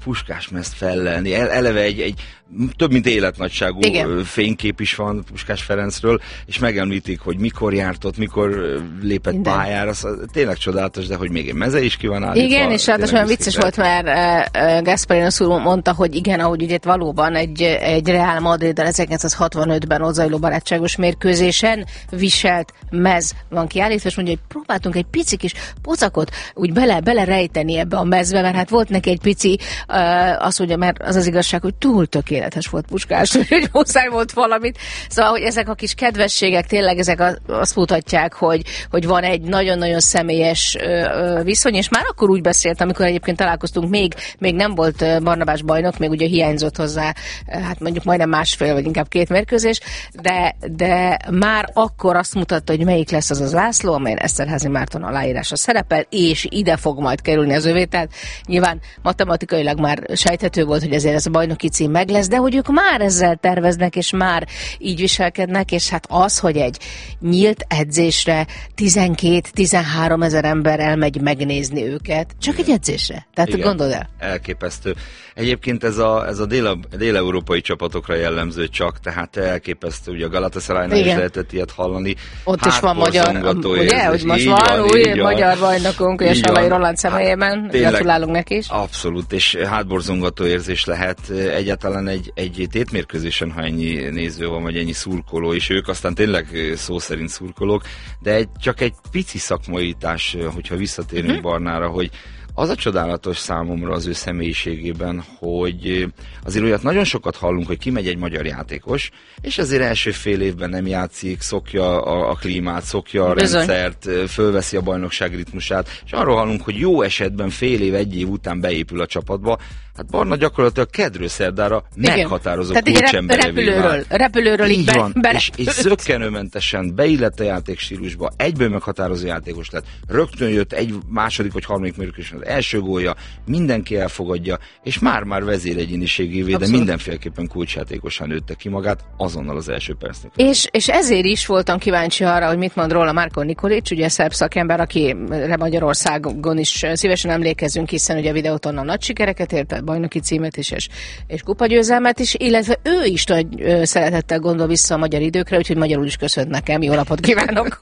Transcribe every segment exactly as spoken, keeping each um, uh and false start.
Puskásmezt fellelni. Eleve egy, egy több mint életnagyságú Igen. fénykép is van Puskás Ferencről, és megemlítik, hogy mikor járt ott, mikor lépett Minden. pályára. Az tényleg csodálatos, de hogy még egy meze is ki van állítva. Igen, és ráadásul olyan vicces volt, mert uh, Gasparinos úr mondta, hogy igen, ahogy ugye valóban egy, egy Real Madriddal ezerkilencszázhatvanötben ott zajló barátságos mérkőzésen viselt mez van kiállítva, és mondja, hogy próbáltunk egy pici kis pocakot úgy bele, bele rejteni ebbe a mezbe, mert hát volt neki egy pici, uh, azt mondja, mert az az igazság, hogy túl tökéletes volt Puskás, hogy muszáj volt valamit. Szóval, hogy ezek a kis kedvességek tényleg ezek a, azt mutatják, hogy, hogy van egy nagyon-nagyon személyes uh, viszony, és már akkor úgy beszélt, amikor egyébként találkoztunk, még, még nem volt Barnabás bajnok, még ugye hiányzott hozzá, hát mondjuk majdnem másfél, vagy inkább két mérkőzés, de, de már akkor azt mutatta, hogy melyik lesz az az László, amelyen Eszterházy Márton aláírása szerepel, és ide fog majd kerülni az övé, tehát nyilván matematikailag már sejthető volt, hogy ezért ez a bajnoki cím meg lesz, de hogy ők már ezzel terveznek, és már így viselkednek, és hát az, hogy egy nyílt edzésre tizenkét-tizenhárom ezer ember elmegy megnézni őket, csak egy edzésre. Tehát igen, gondold el. Elképesztő. Egyébként ez a, ez a dél, dél-európai csapatokra jellemző csak, tehát elképesztő, ugye a Galatasaraynál is lehetett ilyet hallani. Ott is van magyar, ugye, hogy most van, van új magyar bajnokunk, ugye Salai Roland személyében, hát, gratulálunk neki is. Abszolút, és hátborzongató érzés lehet egyáltalán egy, egy tétmérkőzésen, ha ennyi néző van, vagy ennyi szurkoló, és ők aztán tényleg szó szerint szurkolók, de egy, csak egy pici szakmaitás, hogyha visszatérünk uh-huh. Barnára, hogy az a csodálatos számomra az ő személyiségében, hogy azért olyat nagyon sokat hallunk, hogy kimegy egy magyar játékos, és azért első fél évben nem játszik, szokja a, a klímát, szokja a Bizony. rendszert, fölveszi a bajnokság ritmusát, és arról hallunk, hogy jó esetben fél év, egy év után beépül a csapatba. Hát Barna gyakorlatilag kedről szerdára meghatározó kulcsembere repülőről, repülőről így, így be, van, be, és, és zökkenőmentesen beillett a játékstílusba, egyből meghatározó játékos lett, rögtön jött egy második vagy harmadik mérkőzésen az első gólja, mindenki elfogadja, és már-már vezéregyéniségévé, de mindenféleképpen kulcsjátékosan nőtte ki magát azonnal az első percnek. És, és ezért is voltam kíváncsi arra, hogy mit mond róla Marko Nikolić, ugye szerb szakember, akire Magyarországon is szívesen emlékezünk, hiszen ugye a videótonnal nagy sikereket ért, bajnoki címet is, és, és kupagyőzelmet is, illetve ő is nagy ö, szeretettel gondol vissza a magyar időkre, úgyhogy magyarul is köszönt nekem, jó napot kívánok!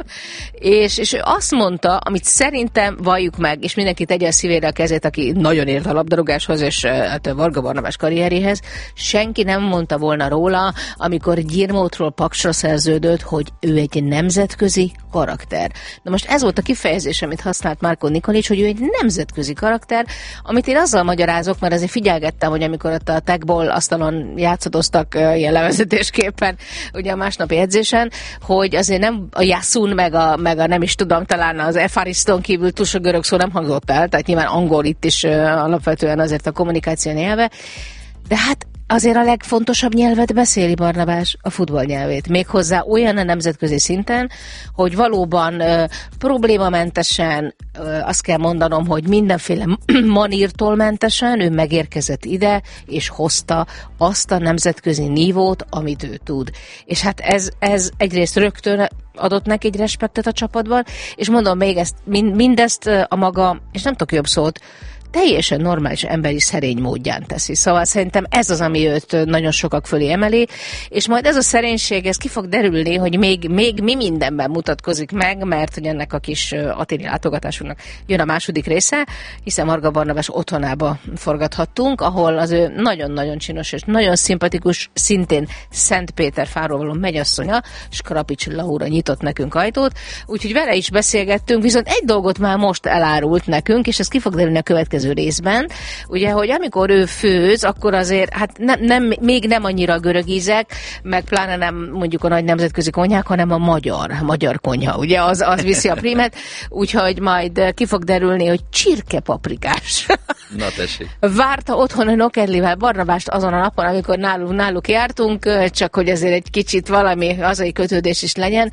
és, és ő azt mondta, amit szerintem valljuk meg, és mindenki tegye a szívére a kezét, aki nagyon ért a labdarúgáshoz, és hát Varga Barnabás karrierjéhez, senki nem mondta volna róla, amikor Gyirmótról Paksra szerződött, hogy ő egy nemzetközi karakter. Na most ez volt a kifejezés, amit használt Marko Nikolić, hogy ő egy nemzetközi karakter, amit én azzal magyarázok, mert azért figyelgettem, hogy amikor ott a Techball asztalon játszadoztak ilyen levezetésképpen, ugye a másnapi edzésen, hogy azért nem a Yasun, meg a, meg a nem is tudom, talán az Efariston kívül túl sok görög szó nem hangzott el, tehát nyilván angol itt is alapvetően azért a kommunikáció nyelve, de hát azért a legfontosabb nyelvet beszéli Barnabás, a futballnyelvét. Méghozzá olyan a nemzetközi szinten, hogy valóban ö, problémamentesen, ö, azt kell mondanom, hogy mindenféle manírtól mentesen ő megérkezett ide, és hozta azt a nemzetközi nívót, amit ő tud. És hát ez, ez egyrészt rögtön adott neki egy respektet a csapatban, és mondom még ezt, mindezt a maga, és nem tudok jobb szót, teljesen normális emberi szerény módján teszi. Szóval szerintem ez az, ami őt nagyon sokak fölé emeli, és majd ez a szerénység, ez ki fog derülni, hogy még, még mi mindenben mutatkozik meg, mert hogy ennek a kis aténi látogatásunknak jön a második része, hiszen Varga Barnabás otthonába forgathattunk, ahol az ő nagyon-nagyon csinos és nagyon szimpatikus, szintén Szentpéterfáról való megyasszonya, Skrapics Laura nyitott nekünk ajtót, úgyhogy vele is beszélgettünk, viszont egy dolgot már most elárult nekünk, és ez ki fog derülni a következő részben, ugye, hogy amikor ő főz, akkor azért, hát nem, nem, még nem annyira görög ízek, meg pláne nem mondjuk a nagy nemzetközi konyhák, hanem a magyar, magyar konyha, ugye, az, az viszi a prímet, úgyhogy majd ki fog derülni, hogy csirkepaprikás. Na tessék. Várta otthon a Nokedlivel Barnabást azon a napon, amikor náluk, náluk jártunk, csak hogy azért egy kicsit valami hazai kötődés is legyen.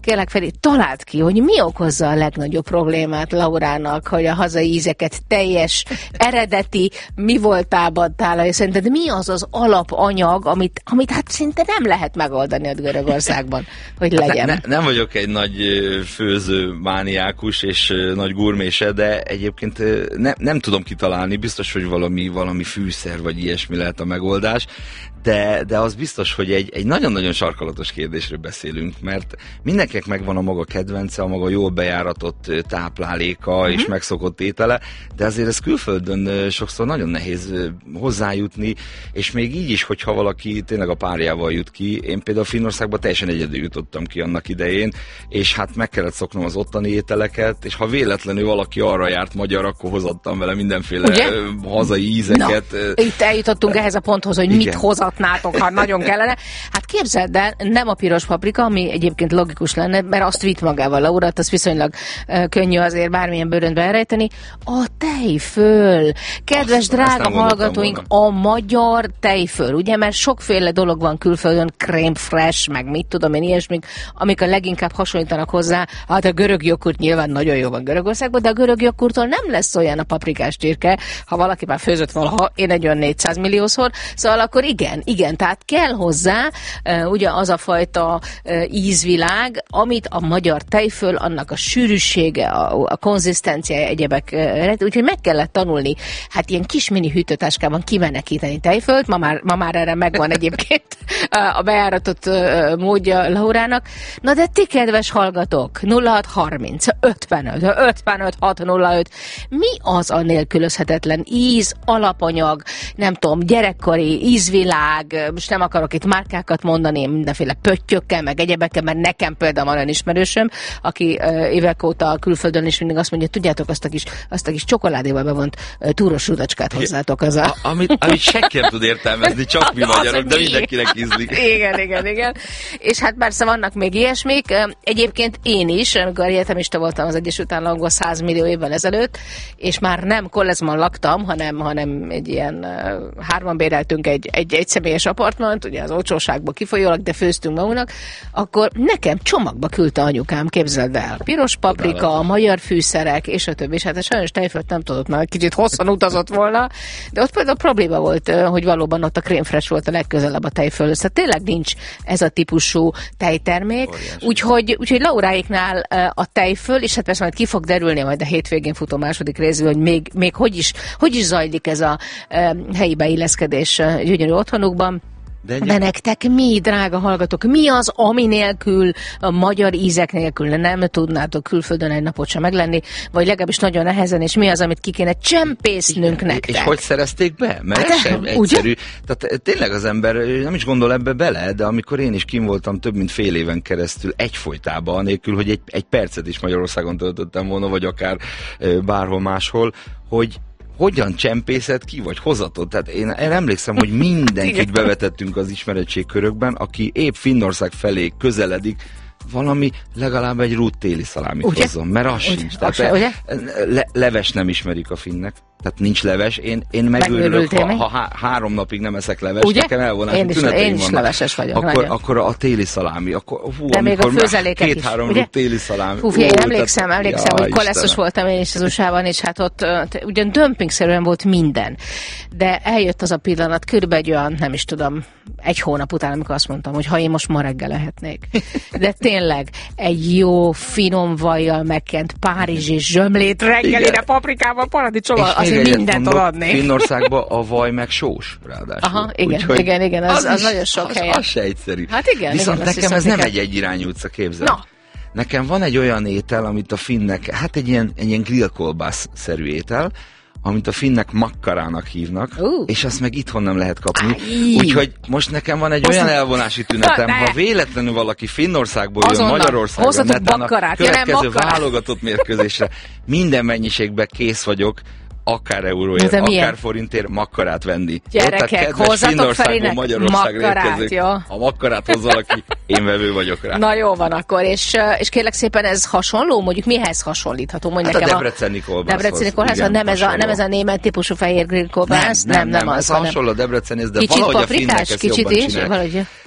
kérlek Feri, találd ki, hogy mi okozza a legnagyobb problémát Laurának, hogy a hazai ízeket teljes, eredeti, mi voltában tálalja. Szerinted mi az az alapanyag, amit, amit hát szinte nem lehet megoldani a Görögországban, hogy legyen? Ne, ne, nem vagyok egy nagy főző mániákus és nagy gurmése, de egyébként ne, nem tudom kitalálni, biztos, hogy valami, valami fűszer vagy ilyesmi lehet a megoldás, de, de az biztos, hogy egy, egy nagyon-nagyon sarkalatos kérdésről beszélünk, mert mindenkinek megvan a maga kedvence, a maga jól bejáratott tápláléka uh-huh. és megszokott étele, de azért ez külföldön sokszor nagyon nehéz hozzájutni, és még így is, hogyha valaki tényleg a párjával jut ki, én például Finnországban teljesen egyedül jutottam ki annak idején, és hát meg kellett szoknom az ottani ételeket, és ha véletlenül valaki arra járt magyar, akkor hozattam vele mindenféle ugye? hazai ízeket. Na, itt eljutottunk ehhez a ponthoz, hogy igen. mit hozatnátok, ha nagyon kellene. Hát képzeld el, nem a piros paprika, ami egyébként logikus lenne, mert azt vitt magával Laura, az viszonylag uh, könnyű azért bármilyen bőröntbe elrejteni. A tejföl! Kedves azt, drága hallgatóink, a magyar tejföl, ugye, mert sokféle dolog van külföldön, crème fresh, meg mit tudom én, ilyesmik, amik a leginkább hasonlítanak hozzá. Hát a görög joghurt nyilván nagyon jó van Görögországban, de a görög joghurttól nem lesz olyan a paprikás csirke, ha valaki már főzött valaha, én egy olyan négyszáz milliószor, szóval akkor igen, igen, tehát kell hozzá uh, ugye az a fajta uh, ízvilág, amit a magyar tejföl, annak a sűrűsége, a, a konzisztenciája, egyebek, uh, úgyhogy meg kellett tanulni, hát ilyen kis mini hűtőtáskában kimenekíteni tejfölt, ma már, ma már erre megvan egyébként a bejáratott uh, módja Laurának. Na de ti kedves hallgatók, nulla hat harminc ötvenöt ötvenöt hat nulla öt, mi az a nélkülözhetetlen íz, alapanyag, nem tudom, gyerekkori ízvilág, most nem akarok itt márkákat mondani, mindenféle pöttyökkel, meg egyebekkel, mert nekem például van olyan ismerősöm, aki uh, évek óta külföldön is mindig azt mondja, tudjátok, azt a kis, azt a kis csokoládéval bevont uh, túros rudacskát hozzátok. Az a... a, amit, amit senki nem tud értelmezni, csak mi magyarok, de mindenkinek ízlik. Igen, igen, igen. És hát persze vannak még ilyesmik. Egyébként én is, amikor egyetemista voltam az Egyesült Államokban száz millió évvel ezelőtt, és már nem Koleszban laktam, hanem, hanem egy ilyen uh, hárman béreltünk egy, egy egyszemélyes apartmant, ugye az olcsóságból kifolyólag, de főztünk magunknak, akkor nekem csomagba küldte anyukám, képzeld el, piros paprika, a magyar fűszerek, és a többi. És hát a sajnos tejfölt nem tudott, már kicsit hosszan utazott volna, de ott például probléma volt, hogy valóban ott a crème fresh volt a legközelebb a tejfölhöz. Tehát tényleg nincs ez a típusú tejtermék, úgyhogy, úgyhogy Lauráiknál a tejföl, és hát persze majd ki fog derülni majd a hétvégén futó második részből, hogy még, még hogy, is, hogy is zajlik ez a helyi beilleszkedés gyönyörű otthonukban. De, De nektek mi, drága hallgatók, mi az, ami nélkül, a magyar ízek nélkül nem tudnátok külföldön egy napot sem meglenni, vagy legalábbis nagyon nehezen, és mi az, amit ki kéne csempésznünk igen, nektek? És hogy szerezték be? Mert ez sem egyszerű. Tehát tényleg az ember nem is gondol ebbe bele, de amikor én is kim voltam több mint fél éven keresztül egyfolytában, anélkül, hogy egy, egy percet is Magyarországon töltöttem volna, vagy akár bárhol máshol, hogy hogyan csempészed ki, vagy hozatott? Tehát én, én emlékszem, hogy mindenkit bevetettünk az ismeretségkörökben, aki épp Finnország felé közeledik, valami legalább egy rút téli szalámit ugye? Hozzon, mert az ugye? Sincs. Tehát ugye? Le, leves nem ismerik a finnek. Tehát nincs leves. Én, én megőrülök, ha, ha há, három napig nem eszek leves, ugye? Nekem elvonási tüneteim vannak. Én is leveses vagyok. Akkor, akkor a téli szalámi. Akkor, hú, de még a főzelékek is. Két-három rút téli szalámi. Hú, én emlékszem, tehát, emlékszem, hogy koleszos voltam én is az u es á-ban, és hát ott ugyan dömpingszerűen volt minden. De eljött az a pillanat, körülbelül egy olyan, nem is tudom, egy hónap után, amikor azt mondtam, hogy ha én most ma reggel lehetnék. De tényleg egy jó, finom vajjal megkent párizsi zsömlét reggelire, paprikával, paradicsommal, azért mindent adnék. Finnországban a vaj meg sós, ráadásul. Aha, igen, Úgyhogy igen, igen, az, az, az nagyon sok az, helyen. Az se egyszerű. Hát igen, Viszont igen, nekem ez nem egy egyirányú utca, képzel. Na. Nekem van egy olyan étel, amit a finnek, hát egy ilyen, egy ilyen grillkolbász-szerű étel, amit a finnek makkarának hívnak, uh. és azt meg itthon nem lehet kapni. Úgyhogy most nekem van egy olyan elvonási tünetem, ha véletlenül valaki Finnországból jön Magyarországon, netán a következő válogatott mérkőzésre minden mennyiségben kész vagyok, akár euróért, akár milyen? Forintért makkarát venni. Gyerekek, hozzatok Ferinek makkarát, jó? Ha makkarát hoz valaki, én vevő vagyok rá. Na jó van akkor, és, és kérlek szépen ez hasonló? Mondjuk mihez hasonlítható? Mondj hát nekem a debreceni kolbászhoz. Debreceni kolbászhoz, nem, ez a, nem ez a német típusú fehér grill kolbász? Nem, nem, nem, nem, nem az. Ez hasonló a debreceni, de kicsit valahogy paprikás, a finnek ezt jobban csinálják.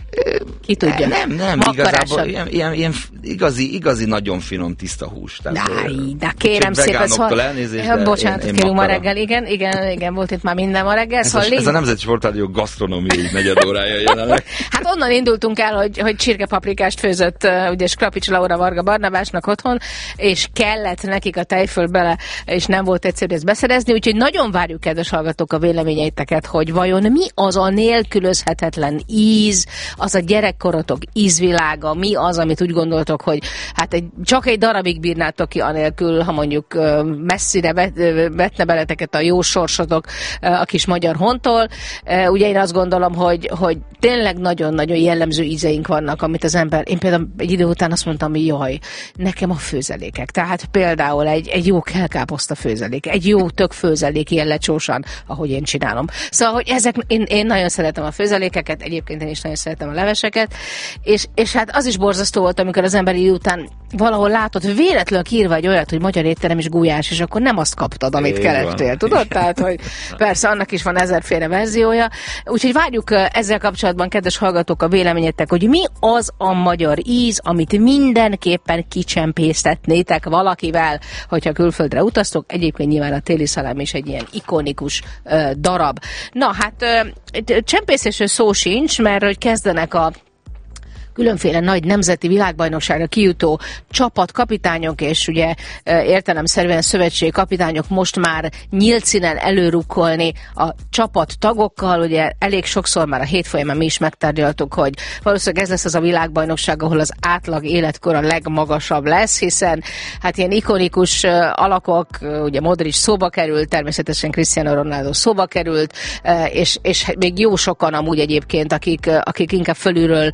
Ki tudja. Nem, nem, igazából ilyen, ilyen, ilyen igazi, igazi, nagyon finom, tiszta hús. Tehát, de kérem szépen, ez szóval... elnézést, de bocsánat, én, én kérünk ma reggel, igen, igen, igen, volt itt már minden ma reggel. Ez, szóval a, légy... ez a Nemzeti Sportrádió gasztronómiai negyed órája jelenleg. Hát onnan indultunk el, hogy, hogy csirkepaprikást főzött uh, ugye Skrapics Laura Varga Barnabásnak otthon, és kellett nekik a tejföl bele, és nem volt egyszerű ezt beszerezni, úgyhogy nagyon várjuk, kedves hallgatók, a véleményeiteket, hogy vajon mi az a nélkülözhetetlen íz, az a gyerekkorotok ízvilága, mi az, amit úgy gondoltok, hogy hát egy, csak egy darabig bírnátok ki anélkül, ha mondjuk uh, messzire vet, vetne beleteket a jó sorsotok uh, a kis magyar hontól. Uh, ugye én azt gondolom, hogy, hogy tényleg nagyon-nagyon jellemző ízeink vannak, amit az ember, én például egy idő után azt mondtam, hogy jaj, nekem a főzelékek. Tehát például egy, egy jó kelkáposzta főzelék, egy jó tök főzelék ilyen lecsósan, ahogy én csinálom. Szóval, hogy ezek, én, én nagyon szeretem a főzelékeket, egyébként én is nagyon szeretem a leveseket, és, és hát az is borzasztó volt, amikor az ember idő után valahol látott véletlenül írva egy olyat, hogy magyar étterem és gulyás, és akkor nem azt kaptad, amit kerestél, tudod? Tehát, hogy persze annak is van ezerféle verziója. Úgyhogy várjuk ezzel kapcsolatban, kedves hallgatók, a véleményetek, hogy mi az a magyar íz, amit mindenképpen kicsempésztetnétek valakivel, hogyha külföldre utaztok. Egyébként nyilván a téli szalám is egy ilyen ikonikus uh, darab. Na hát uh, csempészésről szó sincs, mert hogy kezdenek a különféle nagy nemzeti világbajnokságra kijutó csapatkapitányok, és ugye értelemszerűen szövetségi kapitányok most már nyílt színen előrukkolni a csapattagokkal. Ugye elég sokszor már a hét folyamán mi is megtárgyaltuk, hogy valószínűleg ez lesz az a világbajnokság, ahol az átlag életkor a legmagasabb lesz, hiszen hát ilyen ikonikus alakok, ugye Modric szóba került, természetesen Cristiano Ronaldo szóba került, és, és még jó sokan amúgy egyébként, akik, akik inkább fölülről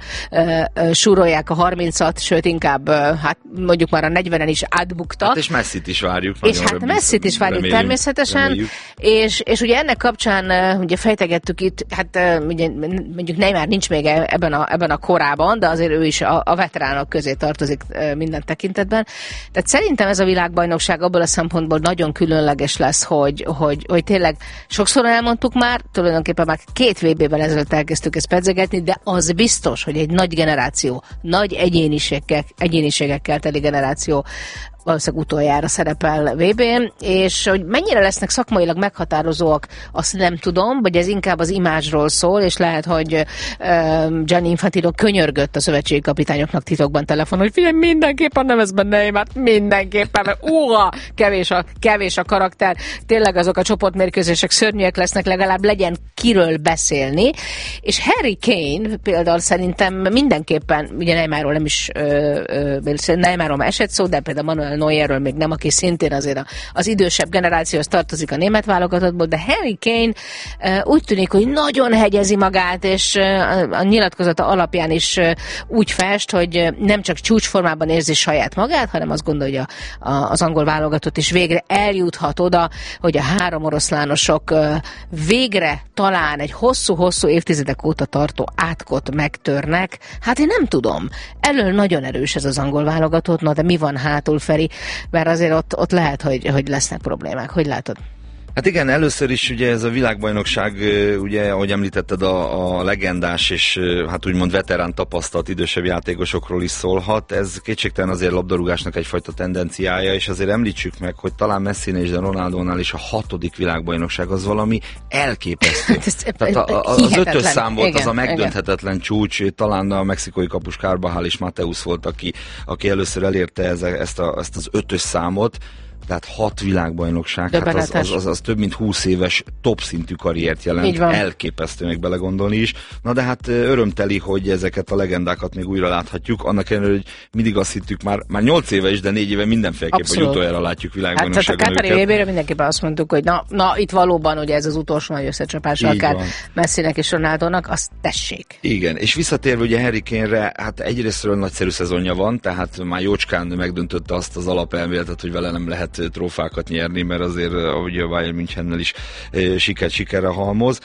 súrolják a harmincat, sőt inkább hát mondjuk már a negyvenen is átbuktak. Hát és Messit is várjuk. És hát Messit is várjuk reméljük, természetesen. Reméljük. És, és ugye ennek kapcsán ugye fejtegettük itt, hát ugye, mondjuk Neymar nincs még ebben a, ebben a korában, de azért ő is a, a veteránok közé tartozik minden tekintetben. Tehát szerintem ez a világbajnokság abból a szempontból nagyon különleges lesz, hogy, hogy, hogy tényleg sokszor elmondtuk már, tulajdonképpen már két vé bé-ben ezelőtt elkezdtük ezt pedzegetni, de az biztos, hogy egy nagy generáció nagy egyéniségekkel, egyéniségekkel teli generáció valószínűleg utoljára szerepel vé bén, és hogy mennyire lesznek szakmailag meghatározóak, azt nem tudom, vagy ez inkább az imázsról szól, és lehet, hogy uh, Gianni Infantino könyörgött a szövetségi kapitányoknak titokban telefonon, hogy figyelj, mindenképpen nem ez benne Neymar, mindenképpen, mert uha, kevés a, kevés a karakter, tényleg azok a csoportmérkőzések szörnyűek lesznek, legalább legyen kiről beszélni, és Harry Kane például szerintem mindenképpen, ugye Neymarról nem is uh, uh, Neymarról már esett szó, de például Manuel Neuerről még nem, aki szintén azért az idősebb generációhoz tartozik a német válogatottból, de Harry Kane uh, úgy tűnik, hogy nagyon hegyezi magát, és uh, a nyilatkozata alapján is uh, úgy fest, hogy nem csak csúcsformában érzi saját magát, hanem azt gondolja, hogy a, a, az angol válogatott is végre eljuthat oda, hogy a három oroszlánosok uh, végre talán egy hosszú-hosszú évtizedek óta tartó átkot megtörnek. Hát én nem tudom. Elől nagyon erős ez az angol válogatott, na de mi van hátul, Feri? Mert azért ott, ott lehet, hogy, hogy lesznek problémák. Hogy látod? Hát igen, először is ugye ez a világbajnokság, ugye, ahogy említetted, a, a legendás és hát úgymond veterán tapasztalt idősebb játékosokról is szólhat. Ez kétségtelen azért labdarúgásnak egyfajta tendenciája, és azért említsük meg, hogy talán Messinél és de Ronaldónál is a hatodik világbajnokság az valami elképesztő. Tehát a, a, az ötös szám volt, igen, az a megdönthetetlen igen. csúcs, talán a mexikói kapus Carvajal és Mateus volt, aki, aki először elérte ez, ezt, a, ezt az ötös számot. Tehát hat világbajnokság, hát az, az, az, az több mint húsz éves top szintű karriert jelent, elképesztő még belegondolni is. Na de hát örömteli, hogy ezeket a legendákat még újra láthatjuk, annak ellenére, hogy mindig azt hittük már, már nyolc éve is, de négy éve mindenféleképpen, hogy utoljára látjuk világbajnokságon hát, tehát a Katari vé bére mindenképpen azt mondtuk, hogy na, na itt valóban ugye ez az utolsó nagy összecsapás, akár Messinek és Ronaldónak, azt tessék. Igen, és visszatérve ugye Harry Kane-re, hát egyrésztről nagyszerű szezonja van, tehát már jócskán megdöntötte azt az alapelméletet, hogy vele nem lehet trófákat nyerni, mert azért ahogy a Bayern Münchennel is sikert sikerre halmoz.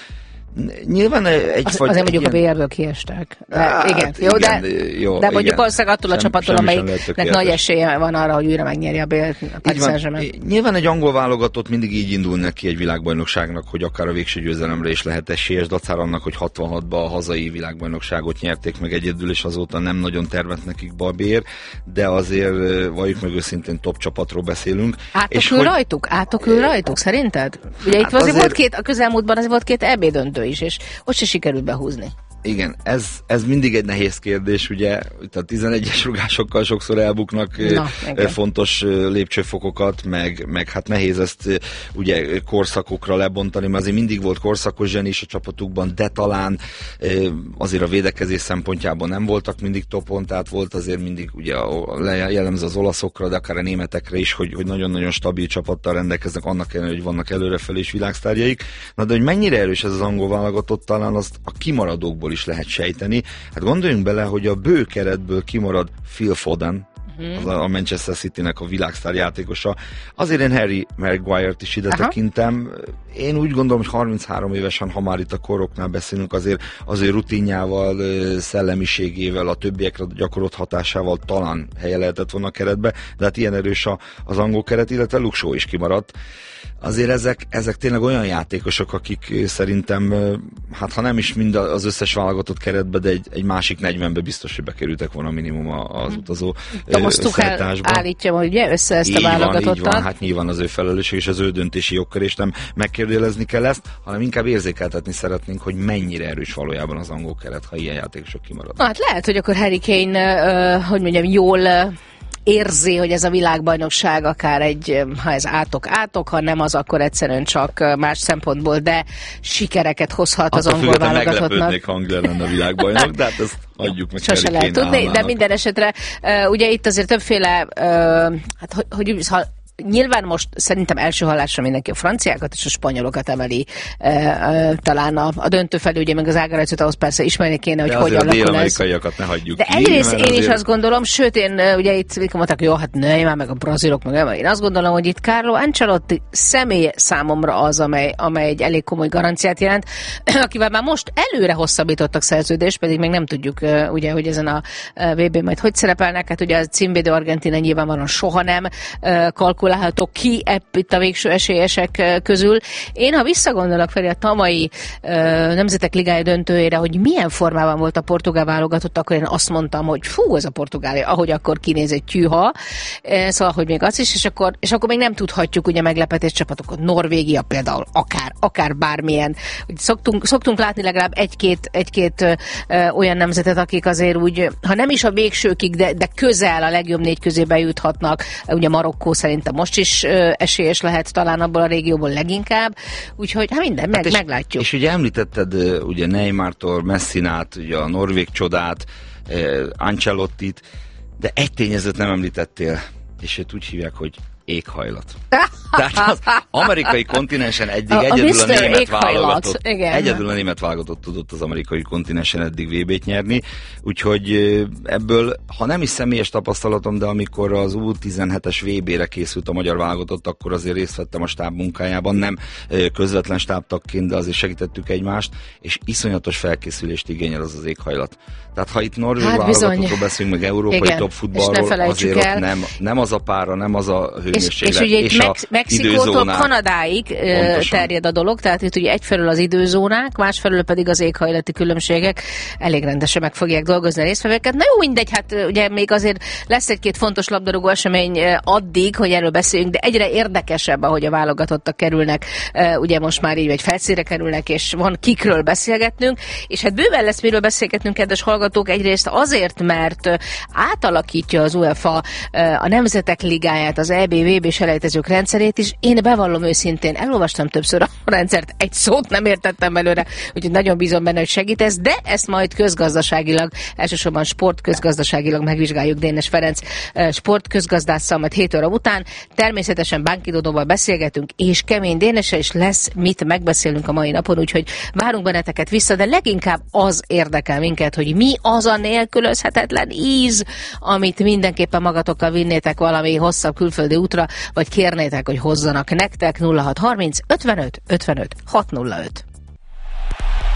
Nyilván egy... Az, vagy, azért mondjuk ilyen... a bé er-ből kiestek. De, hát, igen, jó, igen, de, jó, de mondjuk igen. valószínűleg attól a Sem, csapattól, amelyiknek nagy esélye van arra, hogy újra megnyeri a bé er. Nyilván egy angol válogatott mindig így indul neki egy világbajnokságnak, hogy akár a végső győzelemre is lehet esélyes, dacára annak, hogy hatvanhatban a hazai világbajnokságot nyerték meg egyedül, és azóta nem nagyon tervett nekik be a bé er, de azért valljuk meg őszintén top csapatról beszélünk. Átokül rajtuk? Átokül rajtuk, szerinted? Ugye hát itt azért, azért volt két, a közelmúltban azért volt két é bé döntő is, és ott se sikerült behúzni. Igen, ez, ez mindig egy nehéz kérdés, ugye, itt a tizenegyes rugásokkal sokszor elbuknak Na, fontos lépcsőfokokat, meg, meg hát nehéz ezt ugye korszakokra lebontani, mert azért mindig volt korszakos zseni is a csapatukban, de talán azért a védekezés szempontjában nem voltak mindig topon, tehát volt azért mindig ugye jellemző az olaszokra, de akár a németekre is, hogy, hogy nagyon-nagyon stabil csapattal rendelkeznek, annak ellenére, hogy vannak előrefelé is világsztárjaik. Na de hogy mennyire erős ez az angol válogatott, talán azt a kimaradókból is lehet sejteni. Hát gondoljunk bele, hogy a bő keretből kimarad Phil Foden, az a Manchester Citynek a világsztár játékosa. Azért én Harry Maguire-t is ide Aha. tekintem. Én úgy gondolom, hogy harminchárom évesen, ha már itt a koroknál beszélünk, azért, azért rutinjával, szellemiségével, a többiekre gyakorolt hatásával talán helye lehetett volna a keretbe, de hát ilyen erős a, az angol keret, illetve Luke Shaw is kimaradt. Azért ezek, ezek tényleg olyan játékosok, akik szerintem, hát ha nem is mind az összes válogatott keretbe, de egy, egy másik negyvenbe biztos, hogy bekerültek volna minimum az utazó összeállításba. Állítja, hogy ugye össze ezt a válogatottat. Így van, hát nyilván az ő felelősség és az ő döntési jogkör, és nem megkérdőjelezni kell ezt, hanem inkább érzékeltetni szeretnénk, hogy mennyire erős valójában az angol keret, ha ilyen játékosok kimaradnak. Hát lehet, hogy akkor Harry Kane, uh, hogy mondjam, jól uh, érzi, hogy ez a világbajnokság akár egy, ha ez átok-átok, ha nem az, akkor egyszerűen csak más szempontból, de sikereket hozhat az angol válogatottnak. Meglepődnék, ha Anglia lenne a világbajnok, de hát ezt adjuk meg. Sose lehet tudni, állnának. De minden esetre uh, ugye itt azért többféle, uh, hát hogy, hogy ha nyilván most szerintem első hallásra mindenki a franciákat és a spanyolokat emeli e, e, talán a, a döntő felé, ugye meg az ágarajcot, ahhoz persze ismerni kéne, hogy de hogy alakul ez. De dél-amerikaiakat ne hagyjuk De ki. egyrészt én azért... is azt gondolom, sőt én ugye itt mondták, jó, hát Neymar, meg a brazilok, meg én azt gondolom, hogy itt Carlo Ancelotti személy számomra az, amely, amely egy elég komoly garanciát jelent, akivel már most előre hosszabbítottak szerződést, pedig még nem tudjuk ugye, hogy ezen a vé bén majd hogy szerepelnek, hát ugye a címvédő Argentína nyilvánvalóan soha nem kalkulál látható ki itt a végső esélyesek közül. Én, ha visszagondolok felé a tavalyi uh, Nemzetek Ligája döntőjére, hogy milyen formában volt a portugál válogatott, akkor én azt mondtam, hogy fú, ez a portugál, ahogy akkor kinéz egy tyűha, uh, szóval, hogy még az is, és akkor, és akkor még nem tudhatjuk ugye meglepetés csapatokat. Norvégia például, akár, akár bármilyen. Szoktunk, szoktunk látni legalább egy-két, egy-két uh, olyan nemzetet, akik azért úgy, ha nem is a végsőkig, de, de közel a legjobb négy közé bejuthatnak. Ugye Marokkó szerintem most is uh, esélyes lehet talán abból a régióból leginkább, úgyhogy hát minden, meg, hát és, meglátjuk. És ugye említetted ugye Neymartól, Messinát, ugye a norvég csodát, uh, Ancelottit, de egy tényezőt nem említettél, és őt úgy hívják, hogy éghajlat. Tehát az amerikai kontinensen eddig a, egyedül a, a német válogatott, egyedül a német válogatott tudott az amerikai kontinensen eddig vé bét nyerni, úgyhogy ebből, ha nem is személyes tapasztalatom, de amikor az U tizenhetes vé bére készült a magyar válogatott, akkor azért részt vettem a stáb munkájában, nem közvetlen stábtagként, de azért segítettük egymást, és iszonyatos felkészülést igényel az az éghajlat. Tehát ha itt norvég hát válogatottról beszélünk, meg európai top futballról, azért ott nem, nem az a pára, nem az a hőmérséklet. És, és ugye itt Mex- Mexikótól Kanadáig pontosan terjed a dolog, tehát itt ugye egyfelől az időzónák, másfelől pedig az éghajlati különbségek elég rendesen meg fogják dolgozni a résztvevőket. Na jó, mindegy, hát ugye még azért lesz egy-két fontos labdarúgó esemény addig, hogy erről beszéljünk, de egyre érdekesebb, ahogy a válogatottak kerülnek, ugye most már így vagy felszínre kerülnek, és van kikről beszélgetnünk, és hát bőven lesz miről beszélgetnünk, kedves hallgatók, egyrészt azért, mert átalakítja az UEFA a Nemzetek Ligáját, az é bé vé bé selejtezők rendszerét is. Én bevallom őszintén, elolvastam többször a rendszert, egy szót nem értettem belőle, úgyhogy nagyon bízom benne, hogy segítesz, de ezt majd közgazdaságilag, elsősorban sportközgazdaságilag megvizsgáljuk Dénes Ferenc sportközgazdásszal, majd hét óra után. Természetesen Bánki Dodóval beszélgetünk, és Kemény Dénessel is lesz mit megbeszélünk a mai napon, úgyhogy várunk benneteket vissza, de leginkább az érdekel minket, hogy mi az a nélkülözhetetlen íz, amit mindenképpen magatokkal vinnétek valami hosszabb külföldi útra, vagy kérnétek, hogy hozzanak nektek. Nulla hat harminc ötvenöt ötvenöt hatszázöt.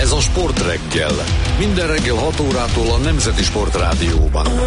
Ez a Sportreggel. Minden reggel hat órától a Nemzeti Sportrádióban.